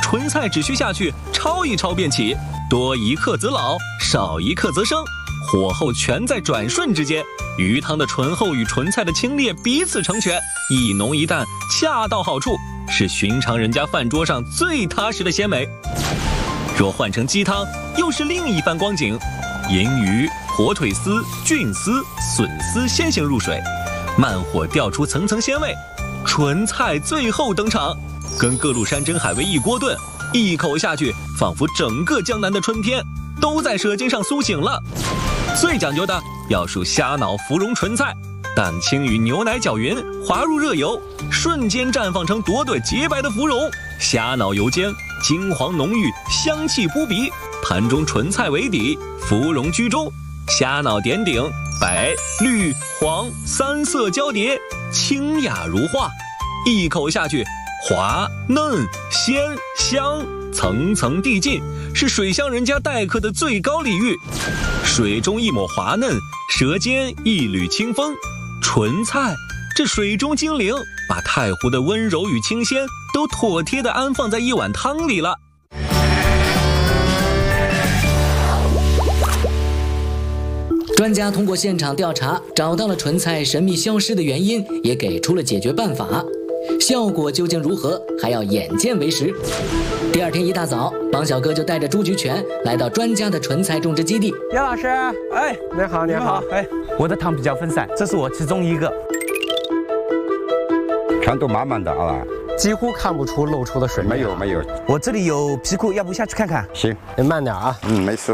纯菜只需下去焯一焯便起，多一刻则老，少一刻则生。火候全在转瞬之间，鱼汤的醇厚与纯菜的清冽彼此成全，一浓一淡，恰到好处，是寻常人家饭桌上最踏实的鲜美。若换成鸡汤，又是另一番光景。银鱼、火腿丝、菌丝、笋丝先行入水，慢火调出层层鲜味，纯菜最后登场，跟各路山珍海味一锅炖，一口下去，仿佛整个江南的春天都在舌尖上苏醒了。最讲究的要数虾脑芙蓉纯菜，蛋清与牛奶搅匀，滑入热油，瞬间绽放成朵朵洁白的芙蓉。虾脑油煎，金黄浓郁，香气扑鼻。盘中纯菜为底，芙蓉居中，虾脑点顶，白、绿、黄三色交叠，清雅如画。一口下去，滑嫩鲜香，层层递进，是水乡人家待客的最高礼遇。水中一抹滑嫩，舌尖一缕清风。纯菜，这水中精灵，把太湖的温柔与清鲜都妥帖地安放在一碗汤里了。 专家通过现场调查，找到了纯菜神秘消失的原因，也给出了解决办法。效果究竟如何，还要眼见为实。第二天一大早，邦小哥就带着朱菊全来到专家的纯菜种植基地。 叶老师，哎，你好，你好，哎，我的汤比较分散，这是我其中一个， 全都满满的啊， 几乎看不出露出的水。 没有， 我这里有皮裤，要不下去看看？ 行， 你慢点啊。 没事。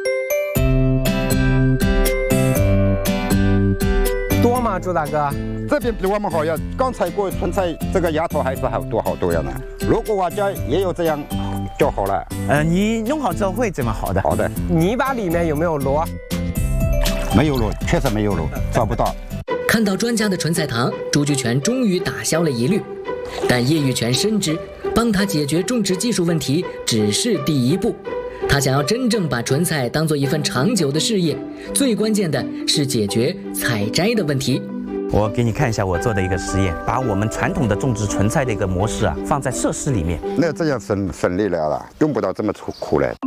多吗，朱大哥？ 这边比我们好呀，刚采过纯菜，这个芽头还是好多呀呢。如果我家也有这样就好了。 你弄好之后会怎么好的？ 好的。 泥巴里面有没有螺？ 没有螺，确实没有螺，找不到。 看到专家的纯菜堂，朱菊全终于打消了疑虑。但叶玉全深知，帮他解决种植技术问题只是第一步。他想要真正把纯菜当做一份长久的事业，最关键的是解决采摘的问题。 我给你看一下我做的一个实验，把我们传统的种植纯菜的一个模式放在设施里面。 那这样省力了，用不到这么苦了。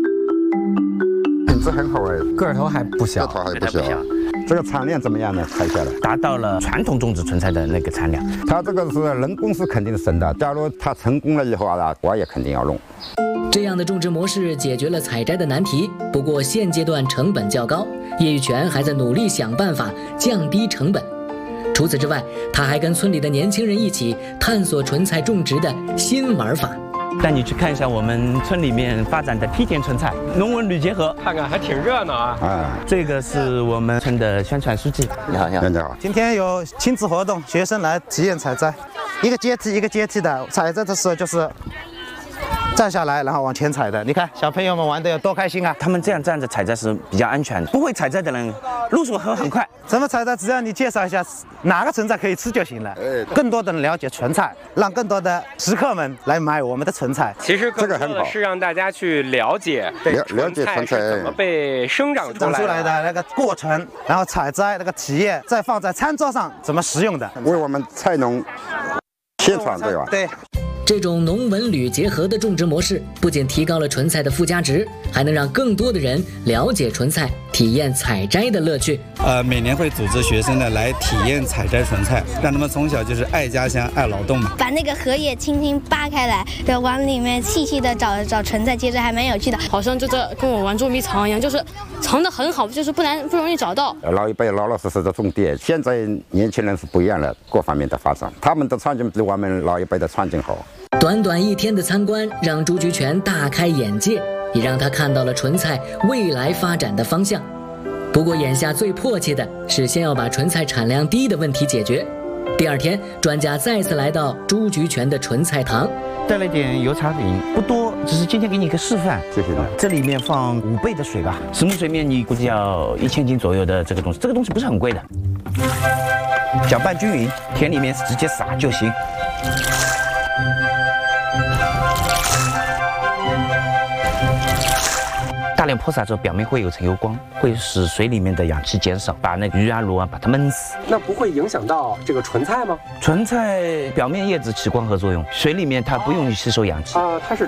品质很好哎， 个头还不小， 这个产量怎么样呢？采下来达到了传统种植纯菜的那个产量。 它这个是人工是肯定省的，假如它成功了以后啊，我也肯定要弄。 这样的种植模式解决了采摘的难题，不过现阶段成本较高，叶玉全还在努力想办法降低成本。除此之外，他还跟村里的年轻人一起探索纯菜种植的新玩法。 带你去看一下我们村里面发展的梯田纯菜，农文旅结合， 看看还挺热闹啊。 这个是我们村的宣传书记。 你好。 今天有亲子活动，学生来体验采摘，一个阶梯的采摘的时候就是站下来，然后往前采的。你看小朋友们玩的有多开心啊！ 他们这样站着采摘是比较安全的，不会采摘的人入手很快。 怎么采摘？只要你介绍一下哪个纯菜可以吃就行了。更多的人了解纯菜，让更多的食客们来买我们的纯菜。 其实这个很好， 是让大家去了解纯菜是怎么被生长出来的那个过程，然后采摘那个体验，再放在餐桌上怎么食用的， 为我们菜农宣传，对吧？ 对。 这种农文旅结合的种植模式，不仅提高了纯菜的附加值，还能让更多的人了解纯菜，体验采摘的乐趣。 每年会组织学生呢来体验采摘纯菜，让他们从小就是爱家乡、爱劳动嘛。 把那个荷叶轻轻扒开来，然后往里面细细的找纯菜，其实还蛮有趣的。 好像就在跟我玩捉迷藏一样，就是藏得很好，就是不容易找到。 老一辈老老实实的种地，现在年轻人是不一样了，各方面的发展，他们的环境比我们老一辈的环境好。 短短一天的参观，让朱菊全大开眼界，也让他看到了纯菜未来发展的方向。不过眼下最迫切的是先要把纯菜产量低的问题解决。第二天，专家再次来到朱菊全的纯菜堂， 带了一点油茶饼，不多，只是今天给你一个示范。 谢谢你。 这里面放5倍的水吧，石磨水面你估计要1000斤左右的这个东西，这个东西不是很贵的。搅拌均匀，田里面直接撒就行。大量泼洒之后，表面会有层油光，会使水里面的氧气减少，把那鱼啊、螺啊把它闷死。 那不会影响到这个纯菜吗？ 纯菜表面叶子起光合作用，水里面它不用吸收氧气它是